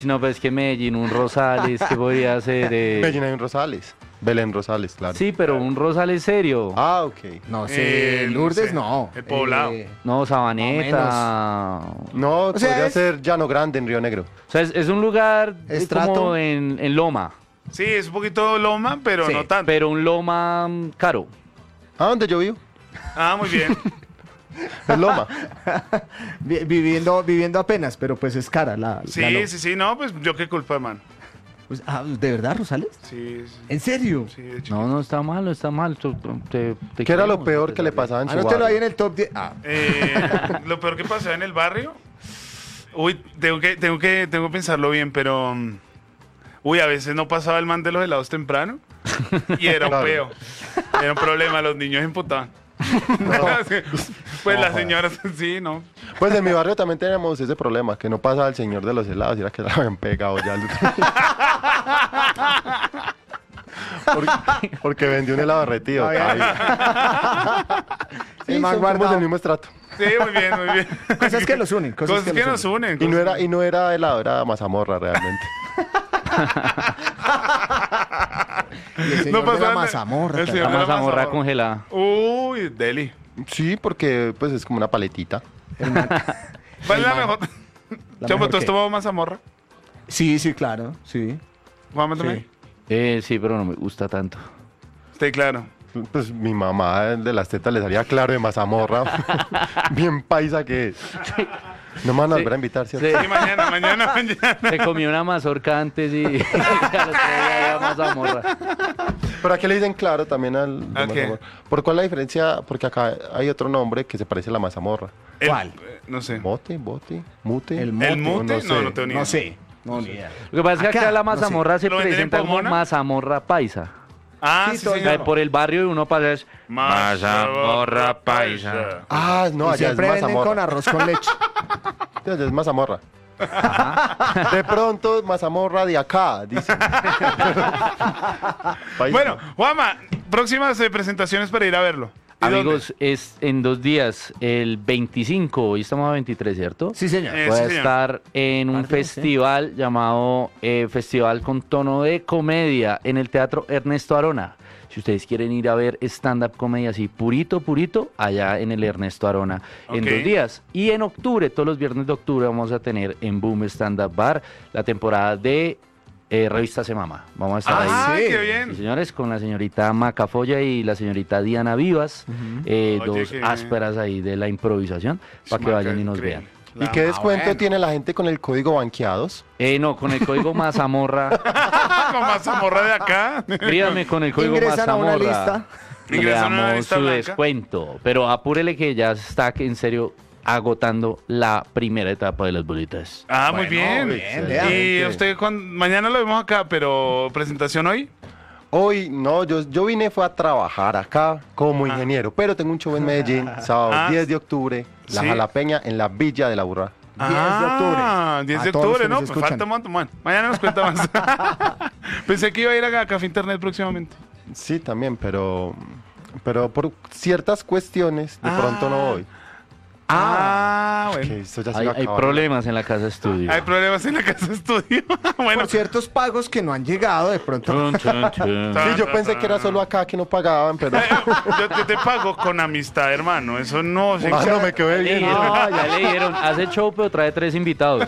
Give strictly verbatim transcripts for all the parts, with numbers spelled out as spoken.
No, pues que Medellín, un Rosales, ¿qué podría ser? Eh... Medellín hay un Rosales. Belén Rosales, claro. Sí, pero un Rosales serio. Ah, ok. No sé, Eh, no Lourdes sé. no. El Poblado. Eh, No, Sabaneta. No, O sea, podría es- ser Llano Grande en Río Negro. O sea, es, es un lugar eh, ¿Estrato? como en, en Loma, Sí, es un poquito loma, pero Sí, no tanto. pero un Loma mm, caro. ¿Ah, dónde yo vivo? Ah, muy bien. Es Loma. vi- viviendo, viviendo apenas, pero pues es cara la. Sí, la lo- sí, sí, no, pues yo qué culpa, man. Pues, ah, ¿de verdad, Rosales? Sí, sí. ¿En serio? sí de chiquito. No, no está mal, no está mal. Te- te- te ¿Qué era lo queremos, peor te que le sabes. pasaba en su Anótelo ahí barrio? en el top diez. Ah, Eh, lo peor que pasó en el barrio. Uy, tengo que, tengo que, tengo que pensarlo bien, pero. mm, Uy, a veces no pasaba el man de los helados temprano. Y era un Claro. peo. Era un problema, los niños emputaban. Pues las señoras, sí, ¿no? Pues en mi barrio también teníamos ese problema, que no pasaba el señor de los helados, y era que la habían pegado ya. porque, porque vendió un helado derretido. Ay, ay. Ay. Sí, El man son- somos guardado. del mismo estrato. Sí, muy bien, muy bien. Cosas que nos unen. Cosas, Cosas que nos unen. Y no cosas- era, y no era helado, era mazamorra realmente. Y el señor No de pasaba la nada. mazamorra. El también. señor La de la mazamorra mazamorra. congelada. Uy, deli. Sí, porque pues es como una paletita. El man- ¿Cuál el es la man- mejor? la Chomo, mejor ¿tú has qué? tomado mazamorra? Sí, sí, claro. Sí. Juanma también. Sí. Eh, sí, pero no me gusta tanto. Sí, claro. Pues mi mamá de las tetas le salía claro de mazamorra. Bien paisa que es. No me van a Sí. volver a invitar, ¿cierto? Sí. Sí, mañana, mañana, mañana. Se comió una mazorca antes y al otro día había mazamorra. Pero aquí le dicen claro también al de ¿A qué? mazamorra. ¿Por cuál es la diferencia? Porque acá hay otro nombre que se parece a la mazamorra. El- ¿Cuál? eh, no sé. Bote, bote, mute. El ¿El mote. mute? no sé. No, no tengo ni idea. No sé. No, ni idea. Lo que pasa es que acá, Acá, la no sé. mazamorra se ¿Lo venden en presenta como Pomona? mazamorra paisa. Ah, Sí, sí, todo O sea, señor. por el barrio uno pasa es Mazamorra paisa. Ah, no, Y allá es siempre venden con mazamorra. arroz con leche. Allá es mazamorra. De pronto, mazamorra de acá, dicen. Paisa. Bueno, Juanma, próximas eh, presentaciones para ir a verlo. ¿Y Amigos, es en dos días, el veinticinco, hoy estamos a veintitrés, ¿cierto? Sí, señor. Eh, Voy sí, a señor. estar en un Martes, festival llamado eh, Festival con Tono de Comedia en el Teatro Ernesto Arona. Si ustedes quieren ir a ver stand-up comedia así purito, purito, allá en el Ernesto Arona en Ok. dos días. Y en octubre, todos los viernes de octubre, vamos a tener en Boom Stand Up Bar la temporada de eh, Revista Se Mama. Vamos a estar Ah, ahí. sí. qué Sí, bien. señores, con la señorita Macafoya y la señorita Diana Vivas, eh, Oye, dos qué- ásperas ahí de la improvisación, para que vayan y nos vean. ¿Y qué descuento bueno. tiene la gente con el código banqueados? Eh, no, con el código Mazamorra, Con mazamorra de acá. escríbame con el código Ingresan a una Mazamorra. lista. Le Ingresan a una damos lista su blanca. descuento, pero apúrele que ya está en serio agotando la primera etapa de las bolitas. Ah, muy Bueno, bien. bien, vea. Y usted, cuando, mañana lo vemos acá, pero presentación hoy. Hoy, no, yo, yo vine fue a trabajar acá como ingeniero, pero tengo un show en Medellín, sábado Ah. diez de octubre, La Sí. Jalapeña, en la Villa de la Burra. diez de octubre. Ah, diez de A todos los octubre, que ¿no? nos Pues escuchan. falta un montón, man. Mañana nos cuenta más. Pensé que iba a ir a Café Internet próximamente. Sí, también, pero, pero por ciertas cuestiones, de Ah. pronto no voy. Ah, Que bueno. esto ya se Hay, va a hay acabar. problemas en la casa estudio. Hay problemas en la casa de estudio. Bueno, Por ciertos pagos que no han llegado, de pronto. Chun, chun, chun. Sí, yo pensé que era solo acá que no pagaban, pero... eh, yo, yo te pago con amistad, hermano. Eso no se... Ah, no, me quedé Le bien. dijeron, ya le dijeron, hace show pero trae tres invitados.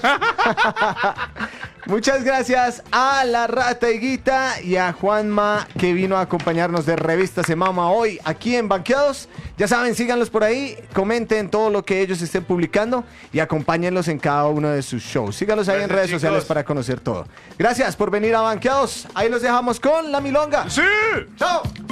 Muchas gracias a la Rata Higuita y a Juanma que vino a acompañarnos de Revista Se Mama hoy aquí en Banqueados. Ya saben, síganlos por ahí, comenten todo lo que ellos estén publicando y acompáñenlos en cada uno de sus shows. Síganlos ahí en Gracias, redes chicos. sociales para conocer todo. Gracias por venir a Banqueados. Ahí los dejamos con la milonga. ¡Sí! ¡Chao!